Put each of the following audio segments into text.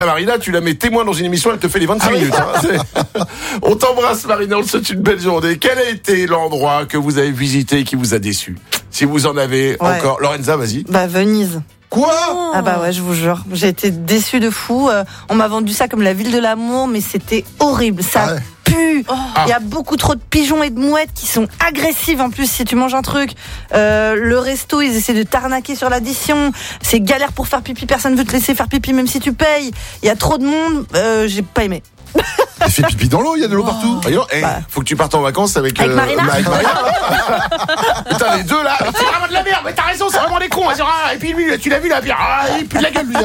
Marina, tu la mets témoin dans une émission, elle te fait les 25 minutes. Hein. On t'embrasse, Marina, on te souhaite une belle journée. Quel a été l'endroit que vous avez visité et qui vous a déçu? Si vous en avez encore. Lorenza, vas-y. Venise. Quoi? Ah ouais, je vous jure. J'ai été déçue de fou. On m'a vendu ça comme la ville de l'amour, mais c'était horrible. Ça pue. Il y a beaucoup trop de pigeons et de mouettes qui sont agressives en plus si tu manges un truc. Le resto, ils essaient de t'arnaquer sur l'addition. C'est galère pour faire pipi. Personne veut te laisser faire pipi même si tu payes. Il y a trop de monde. J'ai pas aimé. Elle fait pipi dans l'eau, il y a de l'eau partout. Faut que tu partes en vacances avec Marina. Putain, les deux là, c'est vraiment de la merde, mais t'as raison, c'est vraiment des cons. Et puis lui, tu l'as vu là, il pue de la gueule lui.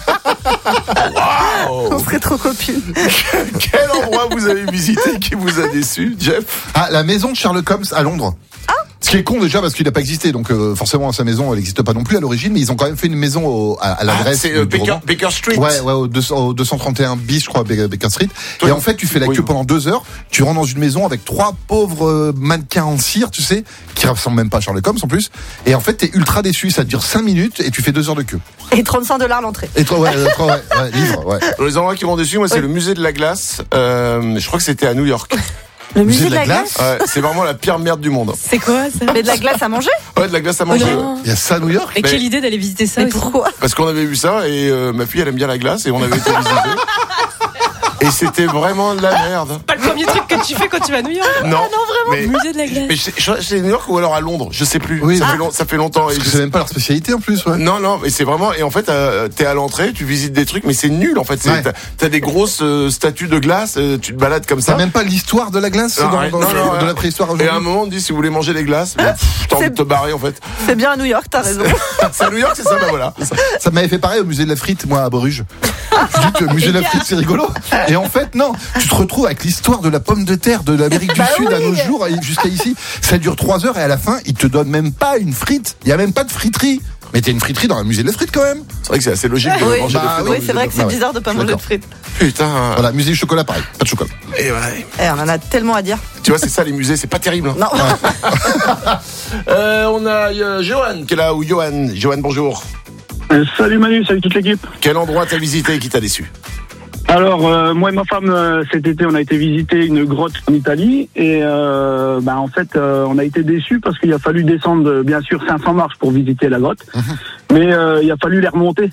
On serait trop copines. Quel endroit vous avez visité qui vous a déçu, Jeff? La maison de Sherlock Holmes à Londres. Ce qui est con déjà parce qu'il n'a pas existé, donc forcément sa maison elle n'existe pas non plus à l'origine, mais ils ont quand même fait une maison à l'adresse. C'est Baker Street. Ouais, au 231 bis, je crois, Baker Street. Et en fait, tu fais la queue pendant 2 heures. Tu rentres dans une maison avec 3 pauvres mannequins en cire, tu sais, qui ressemblent même pas à Sherlock Holmes en plus. Et en fait, t'es ultra déçu. Ça dure 5 minutes et tu fais 2 heures de queue. Et $35 l'entrée. Et livre. Les endroits qui m'ont déçu, moi, c'est le musée de la glace. Je crois que c'était à New York. Le musée de la glace? Ouais, c'est vraiment la pire merde du monde. C'est quoi ça? Mais de la glace à manger? Ouais, de la glace à manger. Il y a ça à New York? Et quelle idée d'aller visiter ça? Mais aussi. pourquoi? Parce qu'on avait vu ça et ma fille elle aime bien la glace et on avait été visiter. Et c'était vraiment de la merde. Pas le premier truc que tu fais quand tu vas à New York. Non, vraiment. Musée de la glace. Mais c'est New York ou alors à Londres, je sais plus. Oui. Ça fait longtemps. Parce que c'est même pas leur spécialité en plus, ouais. Non, mais c'est vraiment. Et en fait, t'es à l'entrée, tu visites des trucs, mais c'est nul en fait. T'as des grosses statues de glace, tu te balades comme ça. T'as même pas l'histoire de la glace de la préhistoire aujourd'hui. Et à un moment, on te dit si vous voulez manger des glaces, t'as envie de te barrer en fait. C'est bien à New York, t'as raison. C'est à New York, c'est ça, voilà. Ça m'avait fait pareil au musée de la frite, moi, à Bruges. Je dis que le musée de la frite, c'est rigolo. Et en fait, non. Tu te retrouves avec l'histoire de la pomme de terre de l'Amérique du Sud à nos jours jusqu'à ici. Ça dure 3 heures et à la fin, ils te donnent même pas une frite. Il y a même pas de friterie. Mais t'as une friterie dans le musée de la frite quand même. C'est vrai que c'est assez logique de manger des frites. Oui, c'est vrai que c'est bizarre de pas manger de frites. Putain. Voilà, musée du chocolat, pareil. Pas de chocolat. Et on en a tellement à dire. Tu vois, c'est ça les musées, c'est pas terrible. Hein. Non. On a Johan qui est là, ou Johan. Johan, bonjour. Salut Manu, salut toute l'équipe. Quel endroit t'as visité et qui t'a déçu? Alors, moi et ma femme, cet été, on a été visiter une grotte en Italie et en fait, on a été déçus parce qu'il a fallu descendre, bien sûr, 500 marches pour visiter la grotte, mais il a fallu les remonter.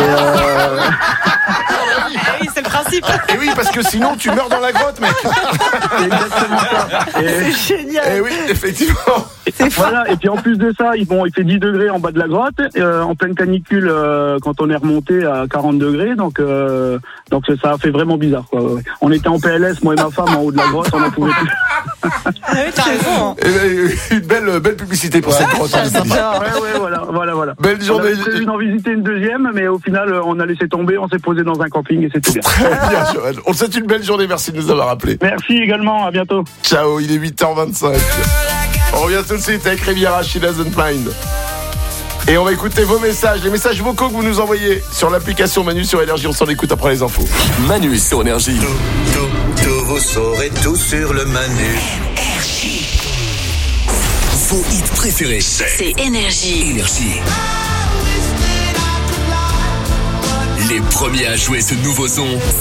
Oui, c'est le principe. Et oui, parce que sinon tu meurs dans la grotte, mec. C'est exactement ça. C'est génial. Et oui, effectivement. Voilà, et puis en plus de ça, il fait 10 degrés en bas de la grotte, en pleine canicule quand on est remonté à 40 degrés, donc ça a fait vraiment bizarre, quoi. On était en PLS, moi et ma femme, en haut de la grotte, on n'en pouvait plus. Ah oui, t'as raison. Une belle publicité pour cette grotte. Ouais, voilà. Belle journée. On avait prévu d'en visiter une deuxième, mais au final, on a laissé tomber, on s'est posé dans un camping et c'était bien. Très bien, Joël. On te souhaite une belle journée, merci de nous avoir appelés. Merci également, à bientôt. Ciao, il est 8h25. On revient tout de suite avec Riviera, She Doesn't Mind. Et on va écouter vos messages, les messages vocaux que vous nous envoyez sur l'application Manu sur Énergie. On s'en écoute après les infos. Manu sur Énergie. Tout, vous saurez tout sur le Manu. Vos hits préférés. C'est Énergie. Énergie. Les premiers à jouer ce nouveau son.